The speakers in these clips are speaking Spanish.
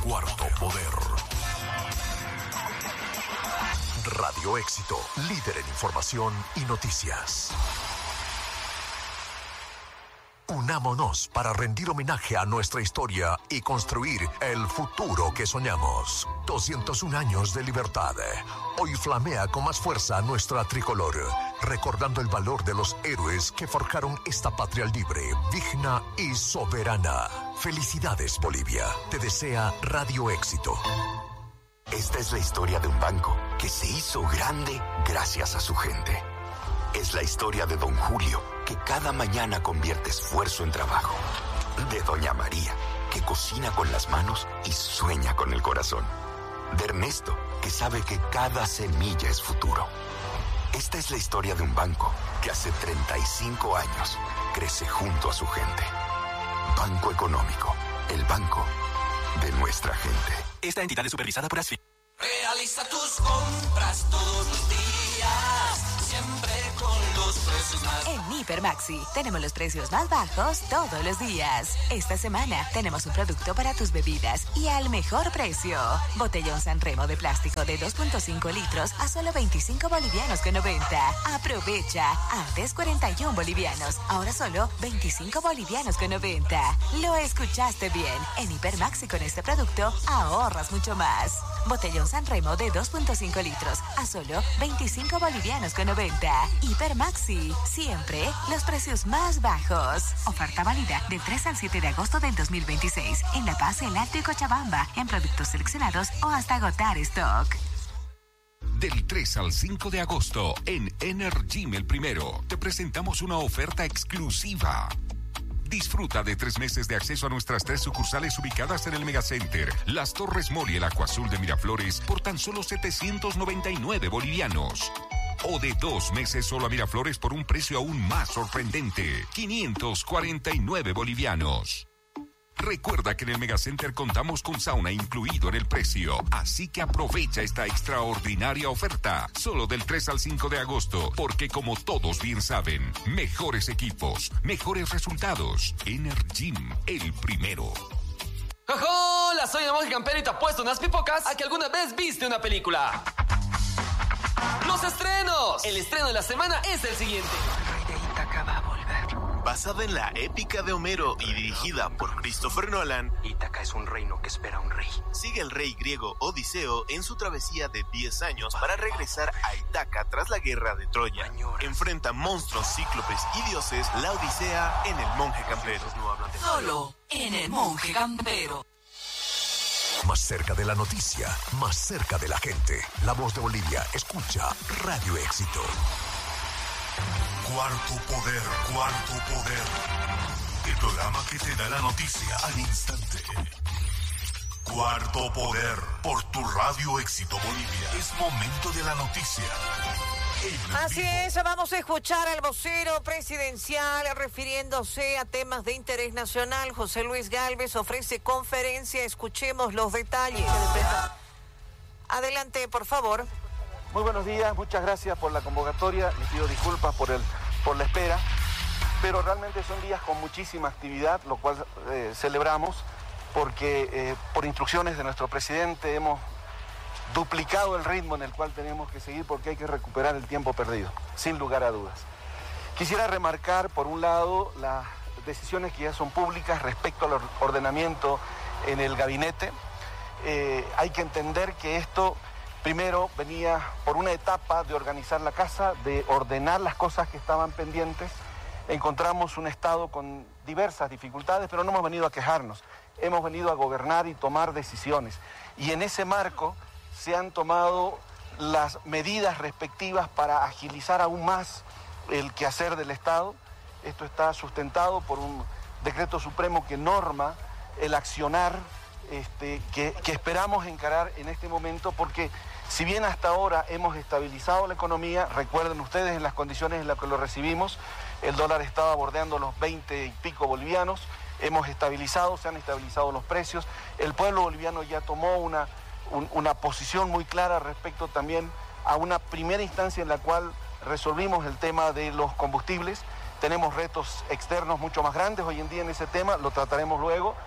Cuarto Poder. Radio Éxito, líder en información y noticias. Unámonos para rendir homenaje a nuestra historia y construir el futuro que soñamos. 201 años de libertad. Hoy flamea con más fuerza nuestra tricolor, recordando el valor de los héroes que forjaron esta patria libre, digna y soberana. Felicidades, Bolivia. Te desea Radio Éxito. Esta es la historia de un banco que se hizo grande gracias a su gente. Es la historia de Don Julio, que cada mañana convierte esfuerzo en trabajo. De Doña María, que cocina con las manos y sueña con el corazón. De Ernesto, que sabe que cada semilla es futuro. Esta es la historia de un banco que hace 35 años crece junto a su gente. Banco Económico, el banco de nuestra gente. Esta entidad es supervisada por ASFI. Realiza tus compras todos los días, siempre con los precios más. En Hiper Maxi tenemos los precios más bajos todos los días. Esta semana tenemos un producto para tus bebidas y al mejor precio. Botellón San Remo de plástico de 2.5 litros a solo 25 bolivianos con 90. Aprovecha. Antes 41 bolivianos, ahora solo 25 bolivianos con 90. Lo escuchaste bien. En Hiper Maxi con este producto ahorras mucho más. Botellón San Remo de 2.5 litros a solo 25 bolivianos con 90. Hiper Maxi, siempre los precios más bajos. Oferta válida del 3 al 7 de agosto del 2026 en La Paz, El Alto y Cochabamba, en productos seleccionados o hasta agotar stock. Del 3 al 5 de agosto en Energym El Primero te presentamos una oferta exclusiva. Disfruta de 3 meses de acceso a nuestras 3 sucursales ubicadas en el Megacenter, Las Torres Mall y el Aqua Azul de Miraflores por tan solo 799 bolivianos. O de 2 meses solo a Miraflores por un precio aún más sorprendente, 549 bolivianos. Recuerda que en el Megacenter contamos con sauna incluido en el precio, así que aprovecha esta extraordinaria oferta, solo del 3 al 5 de agosto, porque como todos bien saben, mejores equipos, mejores resultados. Energym, el primero. ¡Hola! Soy el Monje Campero y te apuesto unas pipocas a que alguna vez viste una película. ¡Los estrenos! El estreno de la semana es el siguiente. El rey de Ítaca va a volver. Basada en la épica de Homero y dirigida por Christopher Nolan, Ítaca es un reino que espera a un rey. sigue el rey griego Odiseo en su travesía de 10 años para regresar a Ítaca tras la guerra de Troya. Enfrenta monstruos, cíclopes y dioses. La Odisea en El Monje Campero. Solo en El Monje Campero. Más cerca de la noticia, más cerca de la gente. La voz de Bolivia, escucha Radio Éxito. Cuarto Poder, Cuarto Poder. El programa que te da la noticia al instante. Cuarto Poder, por tu Radio Éxito Bolivia. Es momento de la noticia. Así es, vamos a escuchar al vocero presidencial refiriéndose a temas de interés nacional. José Luis Gálvez ofrece conferencia, escuchemos los detalles. Adelante, por favor. Muy buenos días, muchas gracias por la convocatoria, les pido disculpas por la espera, pero realmente son días con muchísima actividad, lo cual celebramos, porque por instrucciones de nuestro presidente hemos duplicado el ritmo en el cual tenemos que seguir porque hay que recuperar el tiempo perdido, sin lugar a dudas. Quisiera remarcar, por un lado, las decisiones que ya son públicas respecto al ordenamiento en el gabinete. Hay que entender que esto primero venía por una etapa de organizar la casa, de ordenar las cosas que estaban pendientes. Encontramos un Estado con diversas dificultades, pero no hemos venido a quejarnos. Hemos venido a gobernar y tomar decisiones. Y en ese marco se han tomado las medidas respectivas para agilizar aún más el quehacer del Estado. Esto está sustentado por un decreto supremo que norma el accionar que esperamos encarar en este momento, porque si bien hasta ahora hemos estabilizado la economía, recuerden ustedes en las condiciones en las que lo recibimos, el dólar estaba bordeando los 20 y pico bolivianos, hemos estabilizado, se han estabilizado los precios, el pueblo boliviano ya tomó una posición muy clara respecto también a una primera instancia en la cual resolvimos el tema de los combustibles. Tenemos retos externos mucho más grandes hoy en día en ese tema, lo trataremos luego,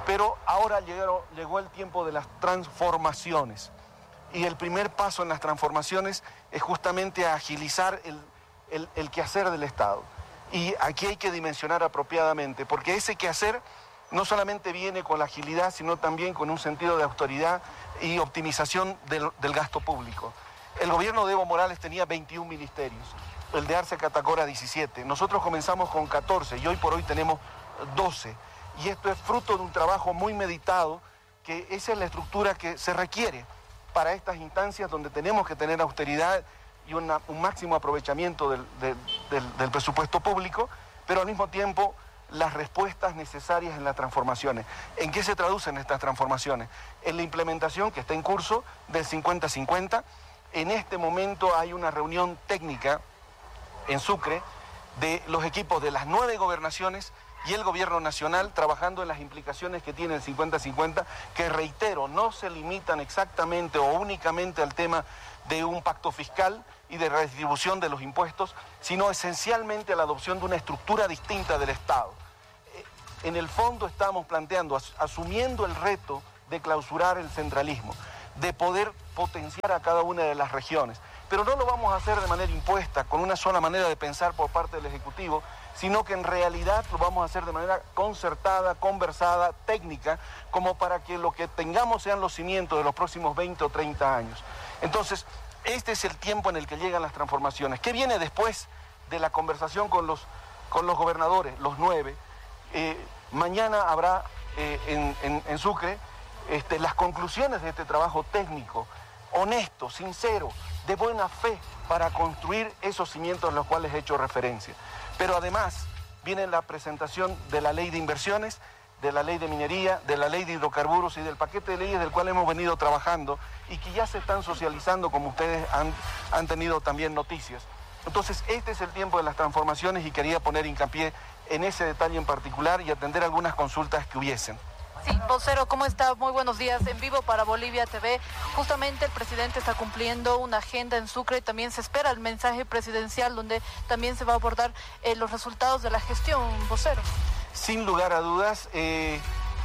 Pero ahora llegó el tiempo de las transformaciones. Y el primer paso en las transformaciones es justamente agilizar el quehacer del Estado. Y aquí hay que dimensionar apropiadamente, porque ese quehacer no solamente viene con la agilidad, sino también con un sentido de autoridad y optimización del gasto público. El gobierno de Evo Morales tenía 21 ministerios, el de Arce Catacora 17. Nosotros comenzamos con 14 y hoy por hoy tenemos 12. Y esto es fruto de un trabajo muy meditado, que esa es la estructura que se requiere para estas instancias donde tenemos que tener austeridad y un máximo aprovechamiento del presupuesto público, pero al mismo tiempo las respuestas necesarias en las transformaciones. ¿En qué se traducen estas transformaciones? En la implementación que está en curso del 50-50. En este momento hay una reunión técnica en Sucre de los equipos de las 9 gobernaciones y el gobierno nacional trabajando en las implicaciones que tiene el 50-50, que reitero, no se limitan exactamente o únicamente al tema de un pacto fiscal y de redistribución de los impuestos, sino esencialmente a la adopción de una estructura distinta del Estado. En el fondo estamos planteando, asumiendo el reto de clausurar el centralismo, de poder potenciar a cada una de las regiones, pero no lo vamos a hacer de manera impuesta, con una sola manera de pensar por parte del Ejecutivo, sino que en realidad lo vamos a hacer de manera concertada, conversada, técnica, como para que lo que tengamos sean los cimientos de los próximos 20 o 30 años. Entonces, este es el tiempo en el que llegan las transformaciones. ¿Qué viene después de la conversación con los gobernadores, los 9? Mañana habrá en Sucre las conclusiones de este trabajo técnico, honesto, sincero, de buena fe, para construir esos cimientos a los cuales he hecho referencia. Pero además viene la presentación de la ley de inversiones, de la ley de minería, de la ley de hidrocarburos y del paquete de leyes del cual hemos venido trabajando y que ya se están socializando, como ustedes han tenido también noticias. Entonces, este es el tiempo de las transformaciones y quería poner hincapié en ese detalle en particular y atender algunas consultas que hubiesen. Sí, vocero, ¿cómo está? Muy buenos días. En vivo para Bolivia TV. Justamente el presidente está cumpliendo una agenda en Sucre y también se espera el mensaje presidencial donde también se va a abordar los resultados de la gestión, vocero. Sin lugar a dudas, el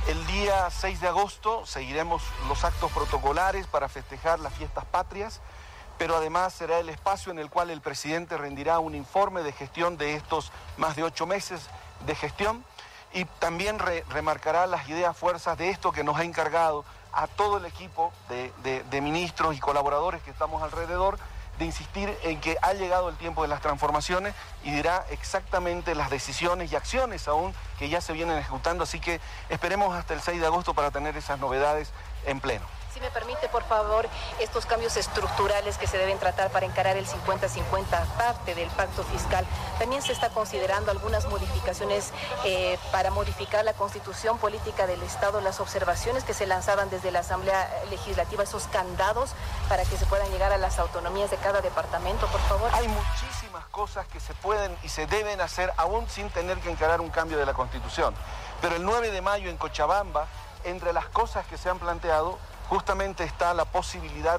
día 6 de agosto seguiremos los actos protocolares para festejar las fiestas patrias, pero además será el espacio en el cual el presidente rendirá un informe de gestión de estos más de 8 meses de gestión. Y también remarcará las ideas, fuerzas de esto que nos ha encargado a todo el equipo de ministros y colaboradores que estamos alrededor, de insistir en que ha llegado el tiempo de las transformaciones y dirá exactamente las decisiones y acciones aún que ya se vienen ejecutando. Así que esperemos hasta el 6 de agosto para tener esas novedades en pleno. Si me permite, por favor, estos cambios estructurales que se deben tratar para encarar el 50-50 parte del pacto fiscal. También se está considerando algunas modificaciones para modificar la constitución política del Estado, las observaciones que se lanzaban desde la Asamblea Legislativa, esos candados para que se puedan llegar a las autonomías de cada departamento, por favor. Hay muchísimas cosas que se pueden y se deben hacer aún sin tener que encarar un cambio de la constitución. Pero el 9 de mayo en Cochabamba, entre las cosas que se han planteado, justamente está la posibilidad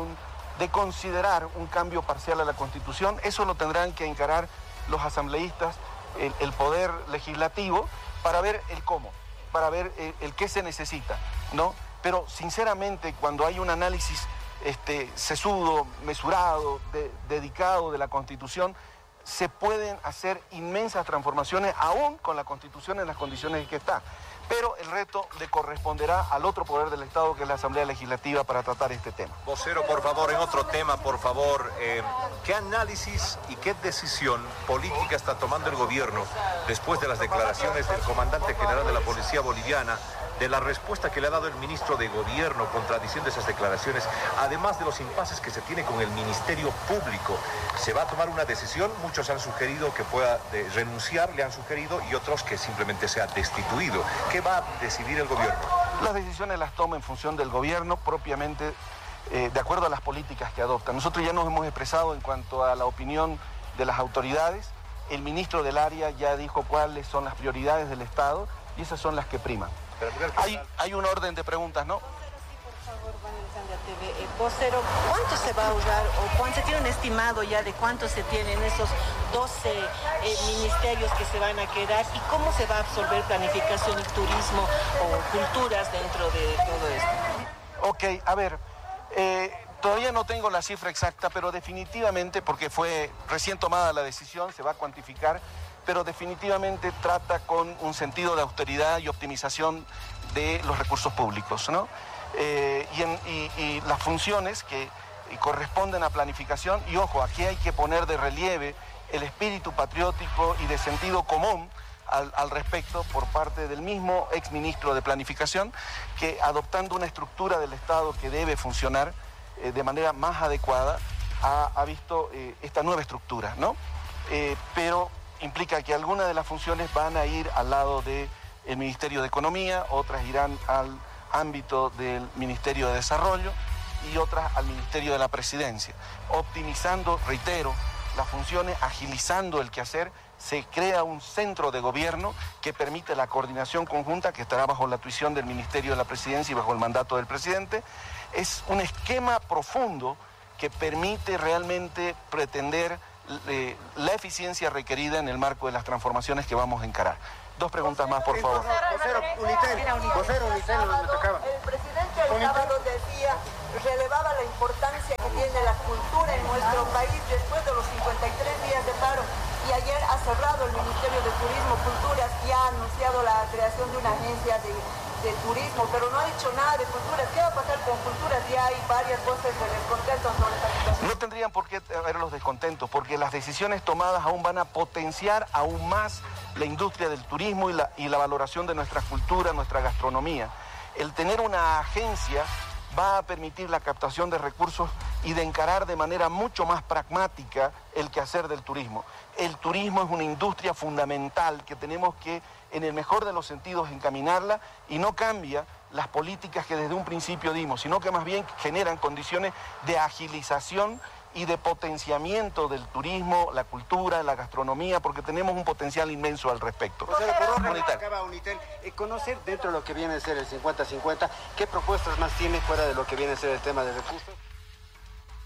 de considerar un cambio parcial a la Constitución. Eso lo tendrán que encarar los asambleístas, el Poder Legislativo, para ver el cómo, para ver el qué se necesita, ¿no? Pero sinceramente, cuando hay un análisis sesudo, mesurado, dedicado de la Constitución, se pueden hacer inmensas transformaciones, aún con la Constitución en las condiciones en que está. Pero el reto le corresponderá al otro poder del Estado, que es la Asamblea Legislativa, para tratar este tema. Vocero, por favor, en otro tema, por favor, ¿qué análisis y qué decisión política está tomando el gobierno después de las declaraciones del comandante general de la Policía Boliviana, de la respuesta que le ha dado el ministro de Gobierno contradiciendo esas declaraciones, además de los impases que se tiene con el Ministerio Público? ¿Se va a tomar una decisión? Muchos han sugerido que pueda renunciar, le han sugerido, y otros que simplemente sea destituido. ¿Qué va a decidir el gobierno? Las decisiones las toma en función del gobierno, propiamente de acuerdo a las políticas que adopta. Nosotros ya nos hemos expresado en cuanto a la opinión de las autoridades. El ministro del área ya dijo cuáles son las prioridades del Estado y esas son las que priman. Hay un orden de preguntas, ¿no? Vocero, ¿cuánto se va a ahorrar o cuánto se tiene un estimado ya de cuánto se tienen esos 12 ministerios que se van a quedar y cómo se va a absorber planificación y turismo o culturas dentro de todo esto? Ok, a ver, todavía no tengo la cifra exacta, pero definitivamente, porque fue recién tomada la decisión, se va a cuantificar, pero definitivamente trata con un sentido de austeridad y optimización de los recursos públicos, ¿no? Y las funciones que corresponden a planificación, y ojo, aquí hay que poner de relieve el espíritu patriótico y de sentido común al respecto por parte del mismo exministro de Planificación, que adoptando una estructura del Estado que debe funcionar de manera más adecuada, ha visto esta nueva estructura, ¿no? Pero implica que algunas de las funciones van a ir al lado del Ministerio de Economía, otras irán al ámbito del Ministerio de Desarrollo y otras al Ministerio de la Presidencia. Optimizando, reitero, las funciones, agilizando el quehacer, se crea un centro de gobierno que permite la coordinación conjunta que estará bajo la tuición del Ministerio de la Presidencia y bajo el mandato del presidente. Es un esquema profundo que permite realmente pretender la eficiencia requerida en el marco de las transformaciones que vamos a encarar. Dos preguntas más, por favor. Vocero Unitel, me tocaba. El presidente el sábado decía, relevaba la importancia que tiene la cultura en nuestro país después de los 53 días de paro. Y ayer ha cerrado el Ministerio de Turismo, Culturas y ha anunciado la creación de una agencia de turismo, pero no ha dicho nada de culturas. ¿Qué va a pasar con culturas? Ya hay varias voces de descontento sobre esta situación. No tendrían por qué haber los descontentos, porque las decisiones tomadas aún van a potenciar aún más la industria del turismo y la valoración de nuestra cultura, nuestra gastronomía. El tener una agencia va a permitir la captación de recursos y de encarar de manera mucho más pragmática el quehacer del turismo. El turismo es una industria fundamental que tenemos que, en el mejor de los sentidos, encaminarla, y no cambia las políticas que desde un principio dimos, sino que más bien generan condiciones de agilización y de potenciamiento del turismo, la cultura, la gastronomía, porque tenemos un potencial inmenso al respecto. Unitel, conocer dentro de lo que viene a ser el 50-50, ¿qué propuestas más tiene fuera de lo que viene a ser el tema de recursos?